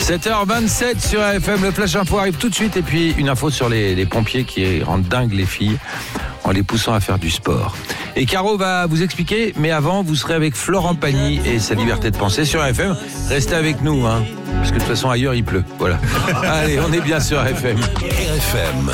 7h27 sur RFM, le Flash Info arrive tout de suite. Et puis une info sur les pompiers qui rendent dingues les filles en les poussant à faire du sport. Et Caro va vous expliquer, mais avant, vous serez avec Florent Pagny et sa liberté de penser sur RFM. Restez avec nous, parce que de toute façon ailleurs il pleut. Voilà. Allez, on est bien sur RFM. RFM.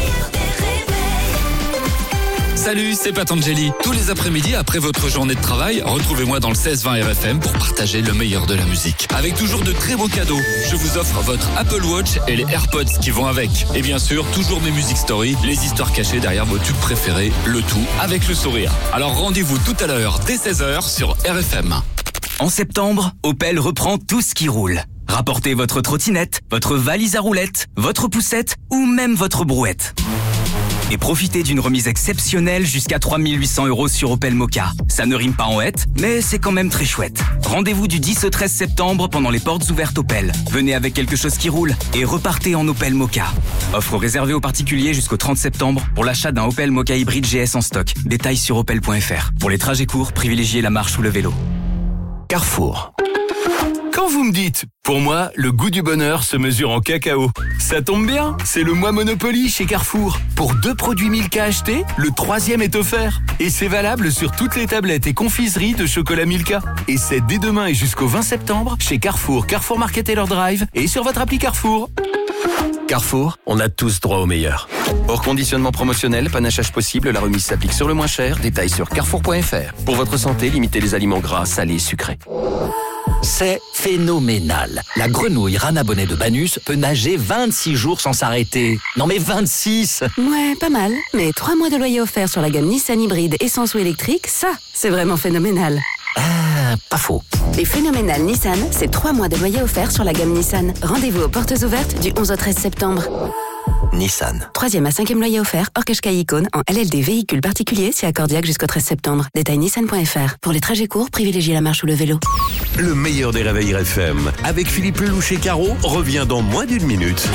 Salut, c'est Patangeli. Tous les après-midi, après votre journée de travail, retrouvez-moi dans le 16-20 RFM pour partager le meilleur de la musique. Avec toujours de très beaux cadeaux. Je vous offre votre Apple Watch et les AirPods qui vont avec. Et bien sûr, toujours mes Music Stories, les histoires cachées derrière vos tubes préférés, le tout avec le sourire. Alors rendez-vous tout à l'heure, dès 16h sur RFM. En septembre, Opel reprend tout ce qui roule. Rapportez votre trottinette, votre valise à roulettes, votre poussette ou même votre brouette. Et profitez d'une remise exceptionnelle jusqu'à 3 800 € sur Opel Mokka. Ça ne rime pas en hête, mais c'est quand même très chouette. Rendez-vous du 10 au 13 septembre pendant les portes ouvertes Opel. Venez avec quelque chose qui roule et repartez en Opel Mokka. Offre réservée aux particuliers jusqu'au 30 septembre pour l'achat d'un Opel Mokka hybride GS en stock. Détails sur opel.fr. Pour les trajets courts, privilégiez la marche ou le vélo. Carrefour. Quand vous me dites, pour moi, le goût du bonheur se mesure en cacao. Ça tombe bien, c'est le mois Monopoly chez Carrefour. Pour 2 produits Milka achetés, le 3e est offert. Et c'est valable sur toutes les tablettes et confiseries de chocolat Milka. Et c'est dès demain et jusqu'au 20 septembre chez Carrefour, Carrefour Market Taylor Drive et sur votre appli Carrefour. Carrefour, on a tous droit au meilleur. Hors conditionnement promotionnel, panachage possible, la remise s'applique sur le moins cher. Détails sur carrefour.fr. Pour votre santé, limitez les aliments gras, salés, sucrés. C'est phénoménal. La grenouille Rana Bonnet de Banus peut nager 26 jours sans s'arrêter. Non mais 26! Ouais, pas mal. Mais 3 mois de loyer offert sur la gamme Nissan hybride essence ou électrique, ça, c'est vraiment phénoménal. Pas faux. Les phénoménales Nissan, c'est 3 mois de loyer offert sur la gamme Nissan. Rendez-vous aux portes ouvertes du 11 au 13 septembre. Nissan. 3e à 5e loyer offert, hors Qashqai Icône, en LLD véhicule particulier, si accordiaque jusqu'au 13 septembre. Détail nissan.fr. Pour les trajets courts, privilégiez la marche ou le vélo. Le meilleur des réveils RFM avec Philippe Lelouch et Caro revient dans moins d'une minute.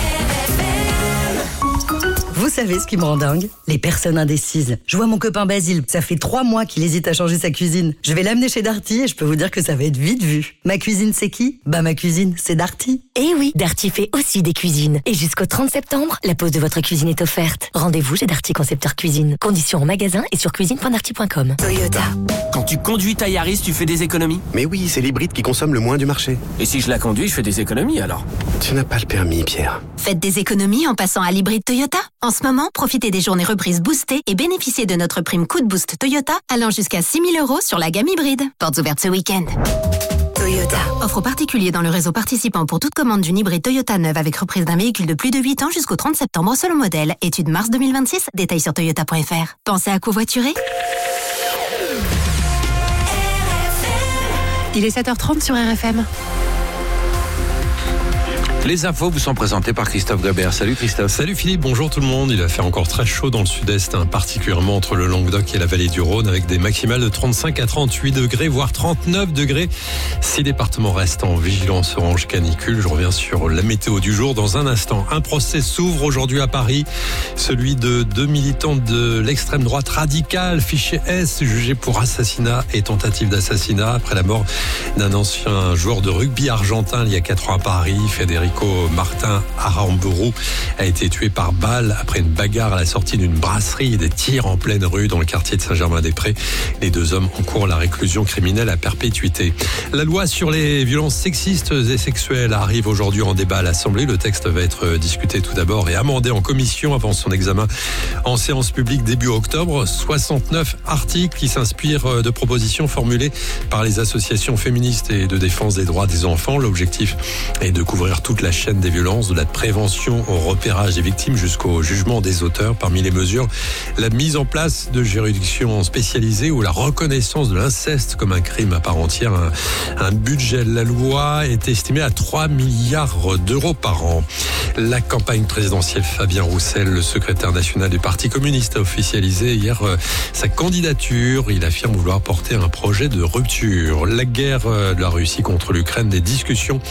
Vous savez ce qui me rend dingue? Les personnes indécises. Je vois mon copain Basile, ça fait 3 mois qu'il hésite à changer sa cuisine. Je vais l'amener chez Darty et je peux vous dire que ça va être vite vu. Ma cuisine, c'est qui? Bah ma cuisine, c'est Darty. Eh oui, Darty fait aussi des cuisines. Et jusqu'au 30 septembre, la pose de votre cuisine est offerte. Rendez-vous chez Darty Concepteur Cuisine. Conditions en magasin et sur cuisine.darty.com. Toyota. Quand tu conduis ta Yaris, tu fais des économies? Mais oui, c'est l'hybride qui consomme le moins du marché. Et si je la conduis, je fais des économies alors? Tu n'as pas le permis, Pierre. Faites des économies en passant à l'hybride Toyota. En ce moment, profitez des journées reprises boostées et bénéficiez de notre prime coup de boost Toyota allant jusqu'à 6 000 € sur la gamme hybride. Portes ouvertes ce week-end. Toyota. Offre aux particuliers dans le réseau participant pour toute commande d'une hybride Toyota neuve avec reprise d'un véhicule de plus de 8 ans jusqu'au 30 septembre selon modèle. Étude mars 2026. Détails sur toyota.fr. Pensez à covoiturer? Il est 7h30 sur RFM. Les infos vous sont présentées par Christophe Gabert. Salut Christophe. Salut Philippe, bonjour tout le monde. Il va faire encore très chaud dans le sud-est, particulièrement entre le Languedoc et la vallée du Rhône, avec des maximales de 35 à 38 degrés, voire 39 degrés. 6 départements restent en vigilance orange canicule. Je reviens sur la météo du jour dans un instant. Un procès s'ouvre aujourd'hui à Paris, celui de 2 militants de l'extrême droite radicale, fiché S, jugés pour assassinat et tentative d'assassinat après la mort d'un ancien joueur de rugby argentin il y a 4 ans à Paris, Federico Martin Aramburu, a été tué par balle après une bagarre à la sortie d'une brasserie et des tirs en pleine rue dans le quartier de Saint-Germain-des-Prés. Les 2 hommes encourent la réclusion criminelle à perpétuité. La loi sur les violences sexistes et sexuelles arrive aujourd'hui en débat à l'Assemblée. Le texte va être discuté tout d'abord et amendé en commission avant son examen en séance publique début octobre. 69 articles qui s'inspirent de propositions formulées par les associations féministes et de défense des droits des enfants. L'objectif est de couvrir toute la chaîne des violences, de la prévention au repérage des victimes jusqu'au jugement des auteurs. Parmi les mesures, la mise en place de juridictions spécialisées ou la reconnaissance de l'inceste comme un crime à part entière. Un budget de la loi est estimé à 3 milliards d'euros par an. La campagne présidentielle, Fabien Roussel, le secrétaire national du Parti communiste, a officialisé hier sa candidature. Il affirme vouloir porter un projet de rupture. La guerre de la Russie contre l'Ukraine, des discussions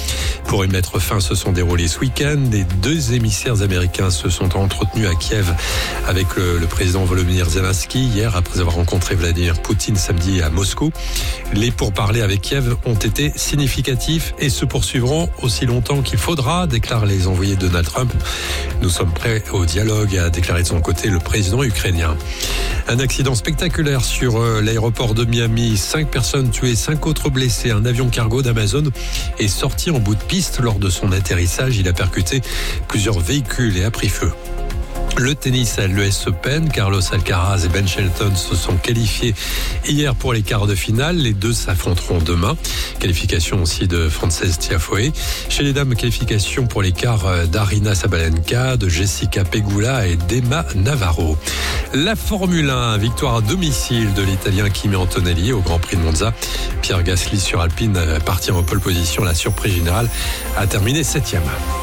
Pour y mettre fin, se sont déroulés ce week-end. Les 2 émissaires américains se sont entretenus à Kiev avec le président Volodymyr Zelensky hier, après avoir rencontré Vladimir Poutine samedi à Moscou. Les pourparlers avec Kiev ont été significatifs et se poursuivront aussi longtemps qu'il faudra, déclarent les envoyés de Donald Trump. Nous sommes prêts au dialogue, a déclaré de son côté le président ukrainien. Un accident spectaculaire sur l'aéroport de Miami. 5 personnes tuées, 5 autres blessés. Un avion cargo d'Amazon est sorti en bout de piste lors de son atterrissage. Il a percuté plusieurs véhicules et a pris feu. Le tennis à l'US Open, Carlos Alcaraz et Ben Shelton se sont qualifiés hier pour les quarts de finale. Les deux s'affronteront demain. Qualification aussi de Frances Tiafoe. Chez les dames, qualification pour les quarts d'Arina Sabalenka, de Jessica Pegula et d'Emma Navarro. La Formule 1, victoire à domicile de l'Italien Kimi Antonelli au Grand Prix de Monza. Pierre Gasly sur Alpine, parti en pole position. La surprise générale a terminé 7e.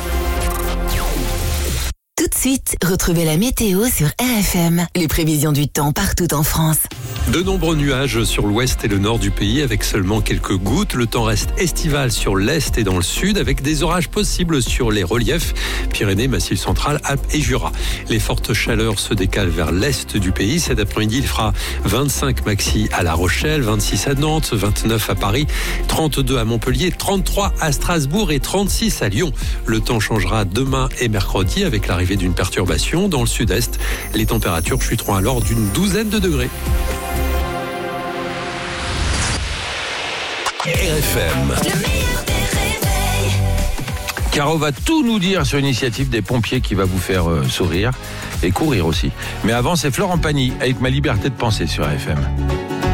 Tout de suite, retrouvez la météo sur RFM. Les prévisions du temps partout en France. De nombreux nuages sur l'ouest et le nord du pays avec seulement quelques gouttes. Le temps reste estival sur l'est et dans le sud avec des orages possibles sur les reliefs Pyrénées, Massif central, Alpes et Jura. Les fortes chaleurs se décalent vers l'est du pays. Cet après-midi, il fera 25 maxi à La Rochelle, 26 à Nantes, 29 à Paris, 32 à Montpellier, 33 à Strasbourg et 36 à Lyon. Le temps changera demain et mercredi avec l'arrivée d'une perturbation dans le sud-est. Les températures chuteront alors d'une douzaine de degrés. RFM. Caro va tout nous dire sur l'initiative des pompiers qui va vous faire sourire et courir aussi. Mais avant, c'est Florent Pagny avec Ma liberté de penser sur RFM.